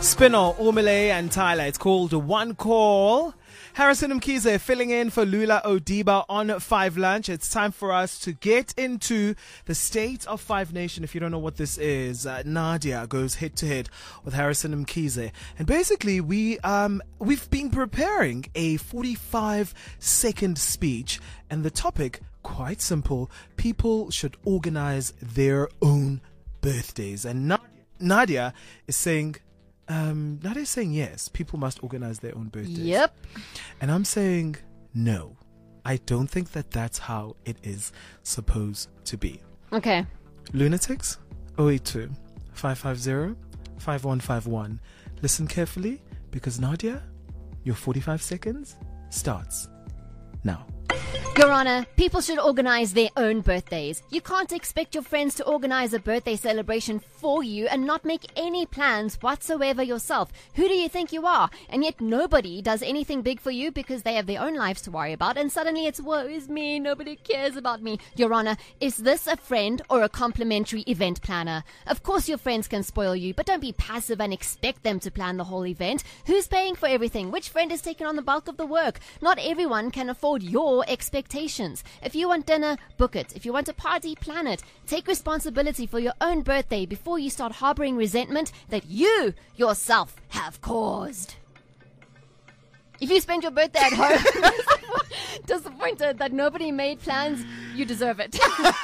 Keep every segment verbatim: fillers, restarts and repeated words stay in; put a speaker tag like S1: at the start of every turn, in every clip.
S1: Spinall, Umile and Tyler. It's called One Call. Harrison Mkhize filling in for Lula Odiba on Five Lunch. It's time for us to get into the State of Five Nation. If you don't know what this is, uh, Nadia goes head to head with Harrison Mkhize. And basically, we, um, we've been preparing a forty-five second speech. And the topic, quite simple, people should organize their own birthdays. And Nadia, Nadia is saying... Um, Nadia's saying yes, people must organize their own birthdays.
S2: Yep.
S1: And I'm saying no. I don't think that that's how it is supposed to be.
S2: Okay.
S1: Lunatics, oh eight two, five five zero, five one five one. Listen carefully because Nadia, your forty-five seconds starts now.
S2: Your Honor, people should organize their own birthdays. You can't expect your friends to organize a birthday celebration for you and not make any plans whatsoever yourself. Who do you think you are? And yet nobody does anything big for you because they have their own lives to worry about, and suddenly it's woe is me, nobody cares about me. Your Honor, is this a friend or a complimentary event planner? Of course your friends can spoil you, but don't be passive and expect them to plan the whole event. Who's paying for everything? Which friend is taking on the bulk of the work? Not everyone can afford your expectations. If you want dinner, book it. If you want a party, plan it. Take responsibility for your own birthday before you start harboring resentment that you yourself have caused. If you spend your birthday at home disappointed that nobody made plans, you deserve it.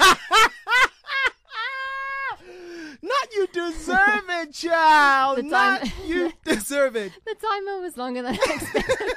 S1: Not you deserve it, child.
S2: The time-
S1: Not you deserve it.
S2: The timer was longer than I expected.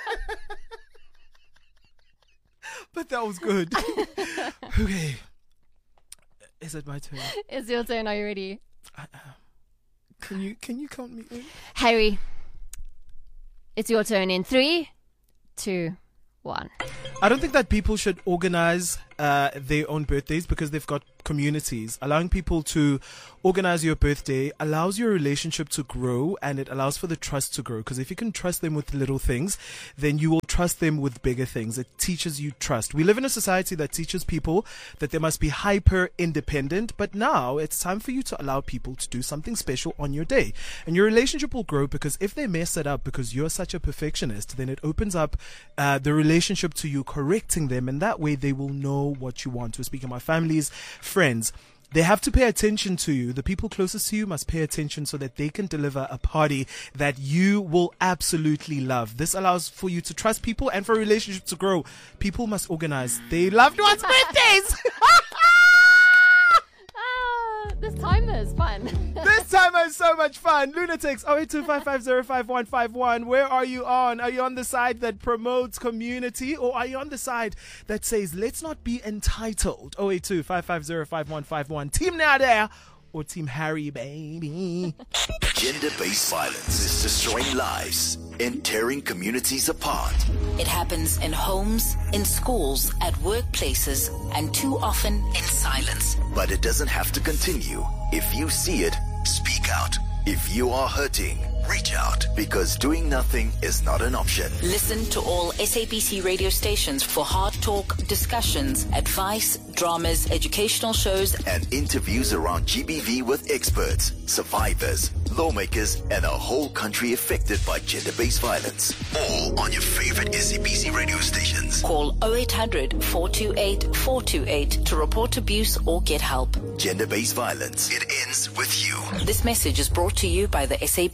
S1: But that was good. Okay. Is it my turn?
S2: It's your turn. Are you ready?
S1: I, uh, can you can you count me in?
S2: Harry, it's your turn in three, two, one.
S1: I don't think that people should organize uh, their own birthdays because they've got communities. Allowing people to organize your birthday allows your relationship to grow, and it allows for the trust to grow. Because if you can trust them with little things, then you will trust them with bigger things. It teaches you trust. We live in a society that teaches people that they must be hyper independent, but now it's time for you to allow people to do something special on your day. And your relationship will grow, because if they mess it up because you're such a perfectionist, then it opens up uh, the relationship to you correcting them, and that way they will know what you want. We're speaking about families, friends. They have to pay attention to you. The people closest to you must pay attention so that they can deliver a party that you will absolutely love. This allows for you to trust people and for a relationship to grow. People must organize their loved ones' birthdays.
S2: This timer is fun.
S1: This timer is so much fun. Lunatics, oh eight two, five five zero, five one five one. Where are you on? Are you on the side that promotes community, or are you on the side that says, let's not be entitled? oh eight two, five five zero, five one five one. Team Nadia or Team Harry, baby?
S3: Gender-based violence is destroying lives and tearing communities apart.
S4: It happens in homes, in schools, at workplaces, and too often in silence.
S3: But it doesn't have to continue. If you see it, speak out. If you are hurting, reach out, because doing nothing is not an option.
S4: Listen to all S A B C radio stations for hard talk, discussions, advice, dramas, educational shows,
S3: and interviews around G B V with experts, survivors, lawmakers, and a whole country affected by gender-based violence. All on your favorite S A B C radio stations.
S4: Call oh eight hundred, four two eight, four two eight to report abuse or get help.
S3: Gender-based violence. It ends with you.
S4: This message is brought to you by the S A B C